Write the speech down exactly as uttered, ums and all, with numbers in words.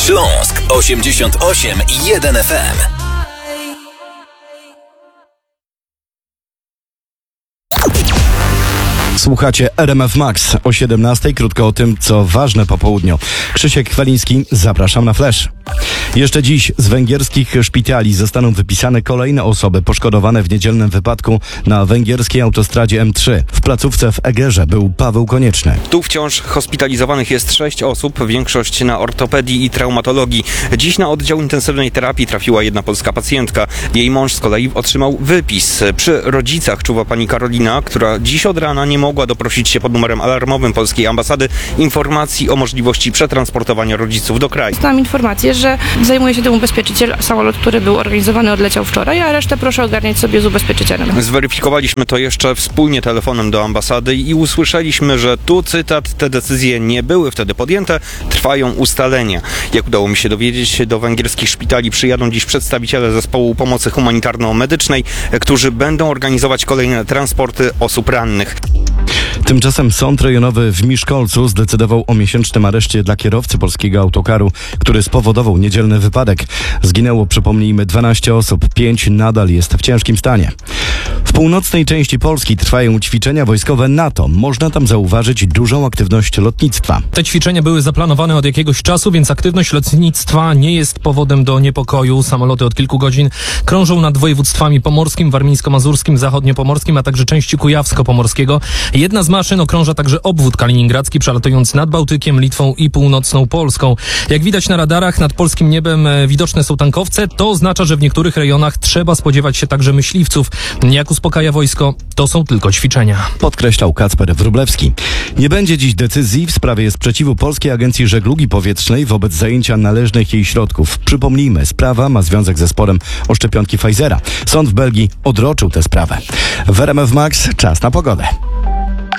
Śląsk osiemdziesiąt osiem i jeden F M. Słuchacie R M F Max o siedemnastej. Krótko o tym, co ważne po południu. Krzysiek Chwaliński, zapraszam na Flash. Jeszcze dziś z węgierskich szpitali zostaną wypisane kolejne osoby poszkodowane w niedzielnym wypadku na węgierskiej autostradzie M trzy. W placówce w Egerze był Paweł Konieczny. Tu wciąż hospitalizowanych jest sześć osób, większość na ortopedii i traumatologii. Dziś na oddział intensywnej terapii trafiła jedna polska pacjentka. Jej mąż z kolei otrzymał wypis. Przy rodzicach czuwa pani Karolina, która dziś od rana nie mogła doprosić się pod numerem alarmowym polskiej ambasady informacji o możliwości przetransportowania rodziców do kraju. Znam informację, że zajmuje się tym ubezpieczyciel. Samolot, który był organizowany, odleciał wczoraj, a resztę proszę ogarniać sobie z ubezpieczycielem. Zweryfikowaliśmy to jeszcze wspólnie telefonem do ambasady i usłyszeliśmy, że tu cytat, te decyzje nie były wtedy podjęte, trwają ustalenia. Jak udało mi się dowiedzieć, do węgierskich szpitali przyjadą dziś przedstawiciele zespołu pomocy humanitarno-medycznej, którzy będą organizować kolejne transporty osób rannych. Tymczasem sąd rejonowy w Miszkolcu zdecydował o miesięcznym areszcie dla kierowcy polskiego autokaru, który spowodował niedzielny wypadek. Zginęło, przypomnijmy, dwanaście osób, pięć nadal jest w ciężkim stanie. W północnej części Polski trwają ćwiczenia wojskowe NATO. Można tam zauważyć dużą aktywność lotnictwa. Te ćwiczenia były zaplanowane od jakiegoś czasu, więc aktywność lotnictwa nie jest powodem do niepokoju. Samoloty od kilku godzin krążą nad województwami pomorskim, warmińsko-mazurskim, zachodniopomorskim, a także części kujawsko-pomorskiego. Jedna z maszyn okrąża także obwód kaliningradzki, przelatując nad Bałtykiem, Litwą i północną Polską. Jak widać na radarach, nad polskim niebem widoczne są tankowce. To oznacza, że w niektórych rejonach trzeba spodziewać się także myśliwców. Jak uspokaja wojsko, to są tylko ćwiczenia. Podkreślał Kacper Wróblewski. Nie będzie dziś decyzji w sprawie sprzeciwu Polskiej Agencji Żeglugi Powietrznej wobec zajęcia należnych jej środków. Przypomnijmy, sprawa ma związek ze sporem o szczepionki Pfizera. Sąd w Belgii odroczył tę sprawę. W R M F Max czas na pogodę.